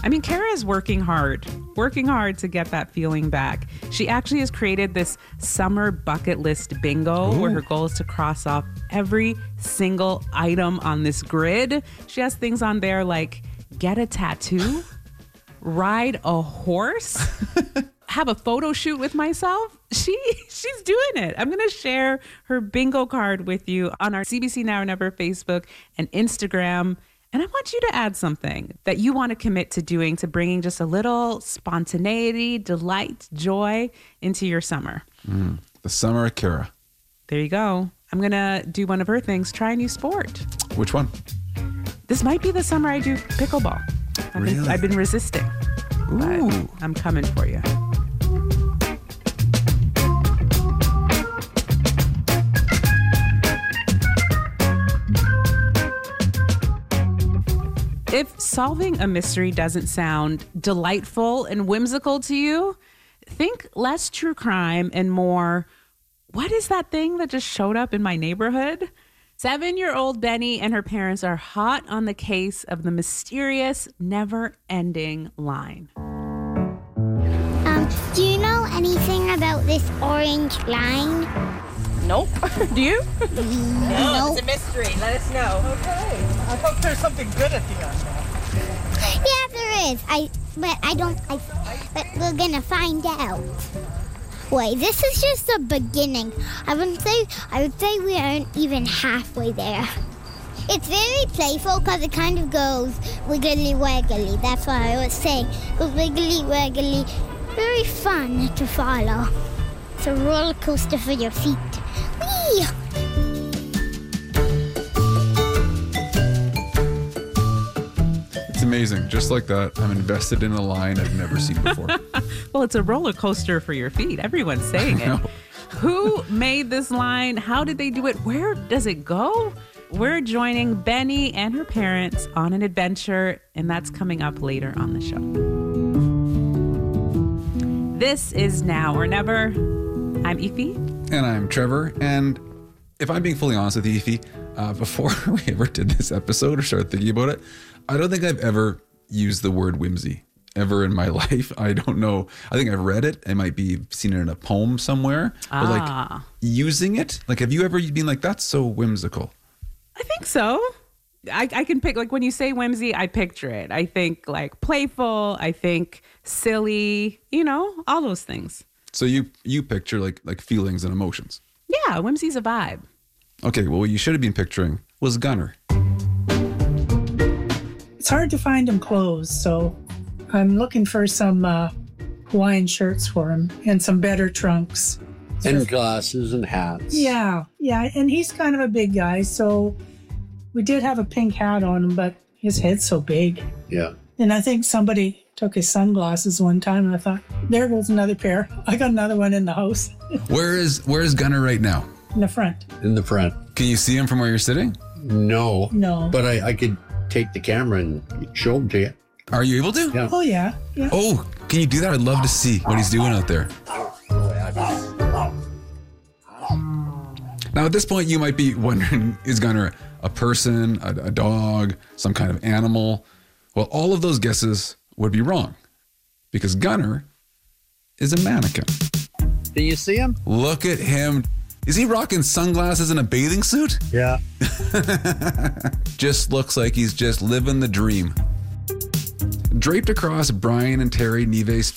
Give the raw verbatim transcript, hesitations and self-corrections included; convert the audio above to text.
I mean, Kara is working hard, working hard to get that feeling back. She actually has created this summer bucket list bingo Ooh. Where her goal is to cross off every single item on this grid. She has things on there like get a tattoo, ride a horse, have a photo shoot with myself. She she's doing it. I'm going to share her bingo card with you on our C B C Now or Never Facebook and Instagram. And I want you to add something that you want to commit to doing to bringing just a little spontaneity, delight, joy into your summer. Mm, the summer of Kara. There you go. I'm going to do one of her things, try a new sport. Which one? This might be the summer I do pickleball. I've, really? been, I've been resisting. Ooh. But I'm coming for you. If solving a mystery doesn't sound delightful and whimsical to you, think less true crime and more, what is that thing that just showed up in my neighborhood? Seven-year-old Benny and her parents are hot on the case of the mysterious, never-ending line. Um, do you know anything about this orange line? Nope. Do you? No, no, it's a mystery. Let us know. Okay. I hope there's something good at the end. Yeah, there is. I, but I don't. I, but we're gonna find out. Wait, this is just the beginning. I would say. I would say we aren't even halfway there. It's very playful because it kind of goes wiggly waggly. That's what I was saying. Wiggly waggly. Very fun to follow. It's a roller coaster for your feet. Whee! It's amazing. Just like that, I'm invested in a line I've never seen before. Well, it's a roller coaster for your feet. Everyone's saying it. Who made this line? How did they do it? Where does it go? We're joining Benny and her parents on an adventure, and that's coming up later on the show. This is Now or Never. I'm Efi. And I'm Trevor. And if I'm being fully honest with you, Efi, uh, before we ever did this episode or started thinking about it, I don't think I've ever used the word whimsy ever in my life. I don't know. I think I've read it. I might be seen it in a poem somewhere. Ah. But like using it, like have you ever been like, that's so whimsical? I think so. I, I can pick, like when you say whimsy, I picture it. I think like playful. I think silly, you know, all those things. So you you picture like like feelings and emotions. Yeah, whimsy's a vibe. Okay, well, what you should have been picturing was Gunner. It's hard to find him clothes, so I'm looking for some uh, Hawaiian shirts for him and some better trunks. And glasses and hats. Yeah, yeah, and he's kind of a big guy, so we did have a pink hat on him, but his head's so big. Yeah. And I think somebody took his sunglasses one time, and I thought, there goes another pair. I got another one in the house. Where is where is Gunner right now? In the front. In the front. Can you see him from where you're sitting? No. No. But I, I could take the camera and show him to you. Are you able to? Yeah. Oh, yeah. yeah. Oh, can you do that? I'd love to see what he's doing out there. Now, at this point, you might be wondering, is Gunner a person, a, a dog, some kind of animal? Well, all of those guesses would be wrong because Gunner is a mannequin. Do you see him? Look at him. Is he rocking sunglasses and a bathing suit? Yeah. Just looks like he's just living the dream. Draped across Brian and Terry Neve's